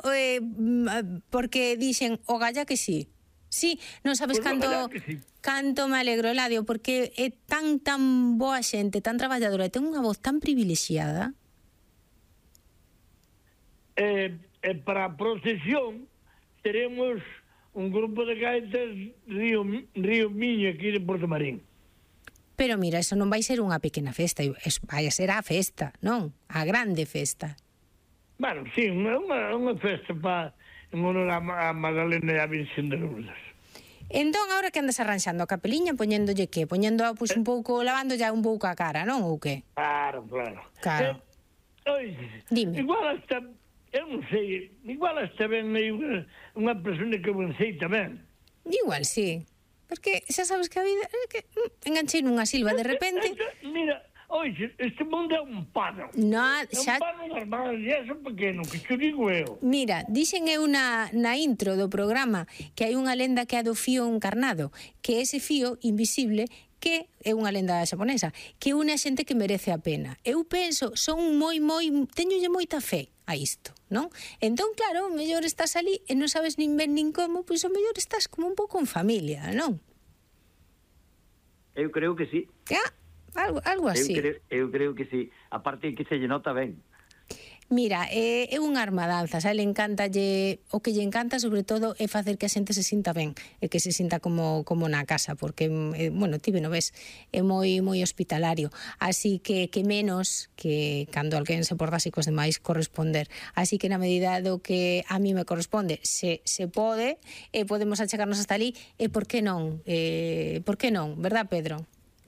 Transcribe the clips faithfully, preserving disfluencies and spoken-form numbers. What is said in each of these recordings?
eh, porque dixen o galla que sí. Sí, non sabes Pois canto ojalá que sí. canto me alegro, Eladio, porque é tan tan boa xente, tan traballadora, e ten unha voz tan privilexiada. Eh, eh, para a procesión teremos un grupo de gaitas Río, Río Miño aquí de Porto Marín. Pero mira, eso non vai ser unha pequena festa, es, vai a ser a festa, non? A grande festa. Bueno, sí, unha, unha, unha festa para en honor a, a Magdalena e a Virxen de Lourdes. Entón, agora que andas arranxando a capeliña, poñéndolle que? Poñendo, pois, un pouco, lavando ya un pouco a cara, non? Ou que? Claro, claro. Claro. Eh, oye, Dime. igual hasta, eu non sei, igual hasta ben hai unha, unha persona que ben sei tamén. Igual, sí. Porque xa sabes que a vida... É que, mm, enganchei nunha silva, de repente... Mira, oye, este mundo é un pano. No, É xa... un pano normal, e é pequeno, que te digo eu. Mira, dixen eu na, na intro do programa que hai unha lenda que é a do fío encarnado, que é ese fío invisible que é unha lenda xaponesa, que une a xente que merece a pena. Eu penso, son moi, moi... Teñolle moita fe a isto, non? Entón, claro, o mellor estás ali e non sabes nin ben nin como, pois o mellor estás como un pouco en familia, non? Eu creo que sí. Ah, algo, algo así. Eu creo, eu creo que sí. A parte que se lle nota ben. Mira, é, é unha armadanza, xa le encanta lle, o que lle encanta sobre todo é facer que a xente se sinta ben e que se sinta como como na casa, porque eh, bueno, ti no ves, é moi moi hospitalario, así que que menos que cando alguén se porta así cos demais corresponder. Así que na medida do que a mí me corresponde, se se pode, e eh, podemos achegarnos hasta ali, e eh, por que non? Eh, por que non, verdad, Pedro?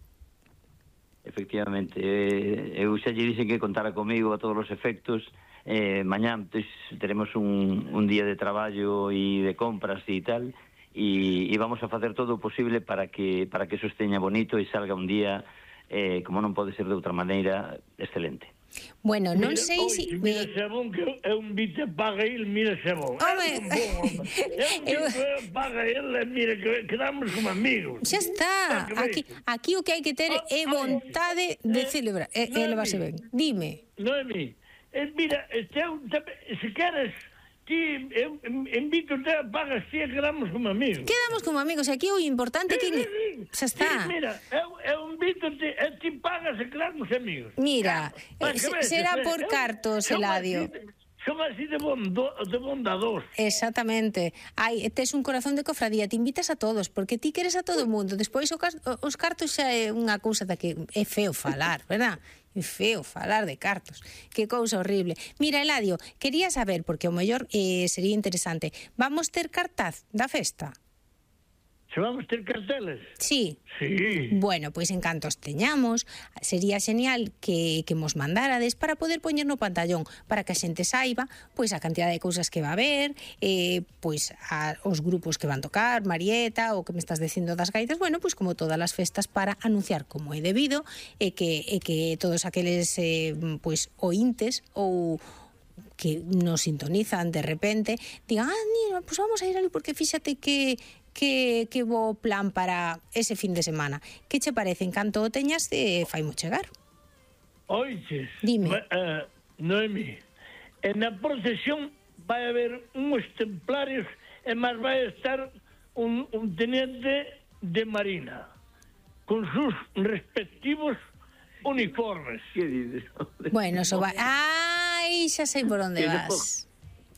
Efectivamente, eh, eu xa lle dixen que contara comigo a todos os efectos. Eh, mañá pues, teremos un, un día de traballo e de compras e tal, e, e vamos a facer todo o posible para que para que eso esteña bonito e salga un día, eh, como non pode ser de outra maneira, excelente. Bueno, non Mira, sei oi, se... Mira, Xabón, que é un bite paga il, mira, Xabón. Home. É un bon home. É un bite paga il, mira, que quedamos como amigos. Xa está. Aquí, aquí o que hai que ter é vontade de celebrar, é, é levarse ben. Dime. Noemi, eh, mira, este, se queres, ti, eu invito-te a pagas ti e quedamos como amigos. Quedamos como amigos, aquí o importante é que... Xa está. Sí, mira, eu, eu invito-te e ti pagas e quedamos amigos. Mira, Claro. eh, se- será por cartos, Eladio. Son así de, bondo, de bondados. Exactamente. Ai, tes un corazón de cofradía, te invitas a todos, porque ti queres a todo o mundo. Despois o cas- os cartos xa é unha cousa da que é feo falar, verdad? É feo falar de cartos. Que cousa horrible. Mira, Eladio, quería saber, porque o mellor eh, sería interesante, vamos ter cartaz da festa? Se vamos ter carteles? Sí. Sí. Bueno, pois en canto os teñamos, sería genial que, que mos mandárades para poder poñer no pantallón, para que a xente saiba pois a cantidad de cousas que va a haber, eh, pois a, os grupos que van tocar, Marieta, o que me estás dicindo das gaitas, bueno, pois como todas as festas, para anunciar como é debido, e que, e que todos aqueles eh, pois ointes ou que nos sintonizan de repente digan, ah, mira, pois vamos a ir ali porque fíxate que que, que bo plan para ese fin de semana. Que che parece? En canto o teñas, eh, faimo chegar. Oiches, Dime. Uh, Noemi, en a procesión vai haber uns templarios e máis vai estar un, un teniente de marina con sus respectivos uniformes. Que dices? Bueno, eso va... Ai, xa sei por onde vas.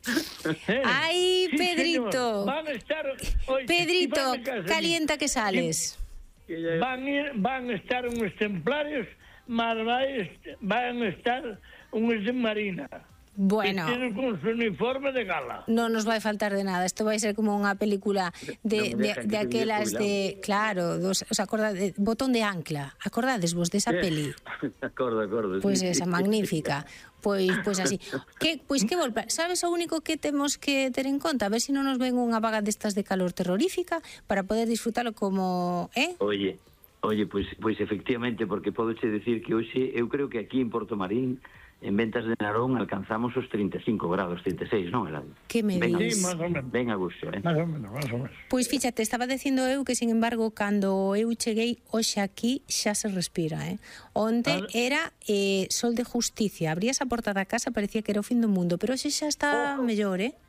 Eh? Ai, Sí, Pedrito. señor. Van a estar... Oye, Pedrito, si van a casa, calienta que sales. Van, ir, van a estar uns templarios, mas vai, est- van a estar uns de marina. Bueno, Vestidos con su uniforme de gala. non nos vai faltar de nada. Isto vai ser como unha película de, Non de, dejan de que se aquelas jubilado. de... Claro, dos, os acordades, Botón de Ancla. Acordades vos desa peli? Acordo, acordo. Pois sí, esa, sí. magnífica. Pois pois así. Que pois que volpa. Sabes o único que temos que ter en conta? A ver se non nos ven unha vaga destas de calor terrorífica para poder disfrutalo como, eh? Oye, oye, pois, pois efectivamente, porque podoche decir que hoxe, eu creo que aquí en Porto Marín, en Ventas de Narón, alcanzamos os treinta e cinco grados, trinta e seis, non, Eladio? Que me Ben a- dis? Sí, más o menos. Ben a gusto, eh? Más o menos, más o menos. Pois fíxate, estaba dicindo eu que, sin embargo, cando eu cheguei hoxe aquí xa se respira, eh? Onte Vale. era eh, sol de justicia, abrías a porta da casa, parecía que era o fin do mundo, pero hoxe xa está Ojo. mellor, eh?